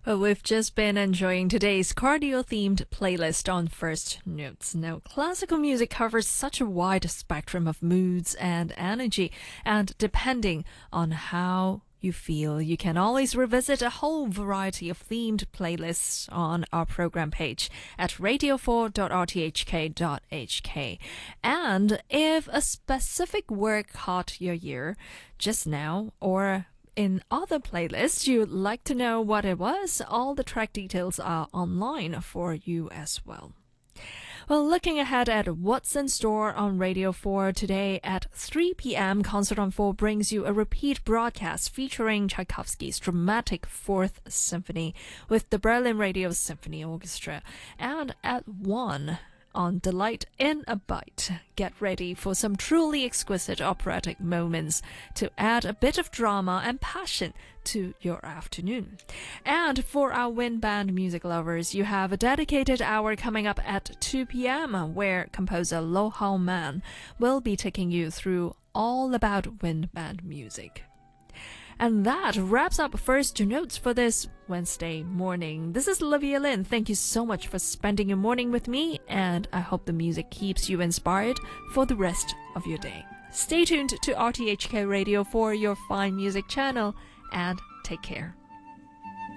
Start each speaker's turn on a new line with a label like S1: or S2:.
S1: Well, we've just been enjoying today's cardio-themed playlist on First Notes. Now, classical music covers such a wide spectrum of moods and energy, and depending on how you feel, you can always revisit a whole variety of themed playlists on our program page at radio4.rthk.hk. And if a specific work caught your ear just now, or in other playlists you'd like to know what it was, all the track details are online for you as well. Well, looking ahead at what's in store on Radio 4 today at 3 p.m., Concert on 4 brings you a repeat broadcast featuring Tchaikovsky's dramatic Fourth Symphony with the Berlin Radio Symphony Orchestra. And at 1 on Delight in a Bite, get ready for some truly exquisite operatic moments to add a bit of drama and passion to your afternoon. And for our wind band music lovers, you have a dedicated hour coming up at 2 p.m. where composer Lo Hao Man will be taking you through all about wind band music. And that wraps up First Notes for this Wednesday morning. This is Olivia Lin. Thank you so much for spending your morning with me, and I hope the music keeps you inspired for the rest of your day. Stay tuned to RTHK Radio for your fine music channel, and take care.